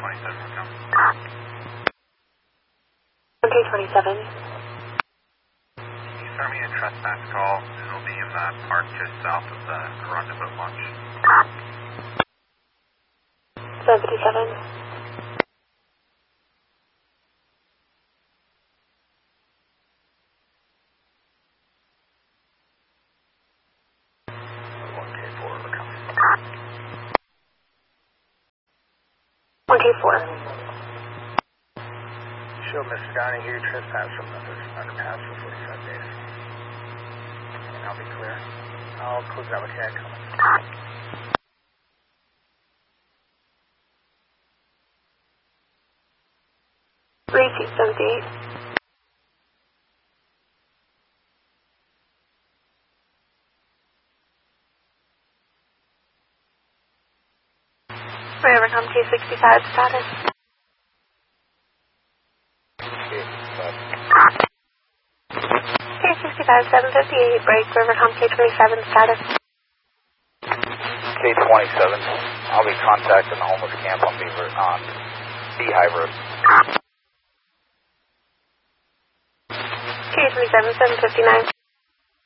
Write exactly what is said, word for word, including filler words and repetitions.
twenty-seven, come. one K twenty-seven. Can you start me a trespass call? It'll be in the park just south of the garage at lunch. seven fifty-seven. one K four, we're coming. one K four. Show Mister Donahue trespass from the underpass for forty-five days. And I'll be clear. I'll close out with CAD coming. three two seventy-eight. Rivercom K sixty-five status. K sixty-five, seven fifty-eight, break, Rivercom K twenty-seven status. K twenty-seven, I'll be contacting the homeless camp on Beaver, on Beehive Road. K twenty-seven, seven fifty-nine.